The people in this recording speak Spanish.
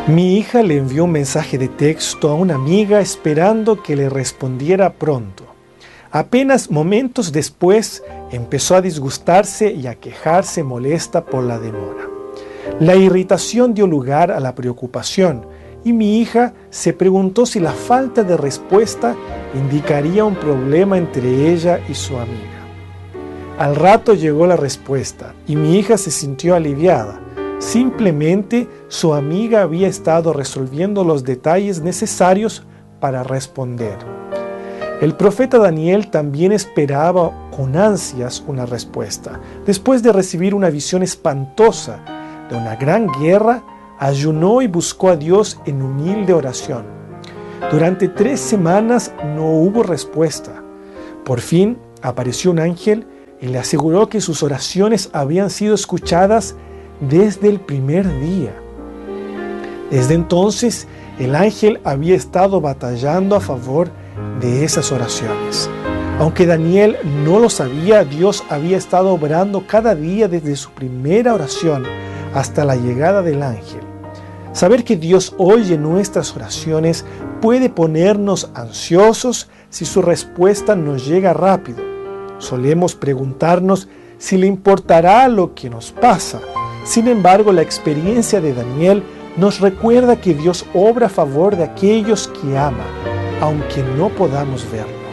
Mi hija le envió un mensaje de texto a una amiga esperando que le respondiera pronto. Apenas momentos después empezó a disgustarse y a quejarse molesta por la demora. La irritación dio lugar a la preocupación y mi hija se preguntó si la falta de respuesta indicaría un problema entre ella y su amiga. Al rato llegó la respuesta y mi hija se sintió aliviada. Simplemente su amiga había estado resolviendo los detalles necesarios para responder. El profeta Daniel también esperaba con ansias una respuesta. Después de recibir una visión espantosa de una gran guerra, ayunó y buscó a Dios en humilde oración. Durante 3 semanas no hubo respuesta. Por fin apareció un ángel y le aseguró que sus oraciones habían sido escuchadas desde el primer día. Desde entonces, el ángel había estado batallando a favor de esas oraciones. Aunque Daniel no lo sabía, Dios había estado obrando cada día desde su primera oración hasta la llegada del ángel. Saber que Dios oye nuestras oraciones puede ponernos ansiosos si su respuesta nos llega rápido. Solemos preguntarnos si le importará lo que nos pasa. Sin embargo, la experiencia de Daniel nos recuerda que Dios obra a favor de aquellos que ama, aunque no podamos verlo.